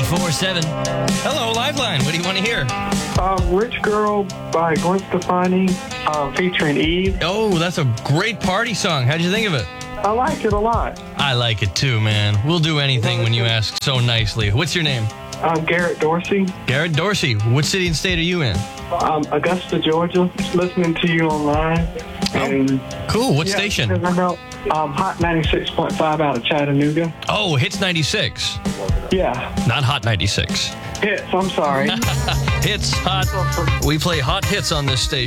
947. Hello, Liveline. What do you want to hear? Rich Girl by Gwen Stefani, featuring Eve. Oh, that's a great party song. How'd you think of it? I like it a lot. I like it too, man. We'll do anything when you ask so nicely. What's your name? I'm Garrett Dorsey. Garrett Dorsey. What city and state are you in? Augusta, Georgia. Listening to you online. And Cool. What station? I know, Hot 96.5 out of Chattanooga. Oh, Hits 96. Yeah. Not Hot 96. Hits, I'm sorry. Hits, hot. We play hot hits on this station.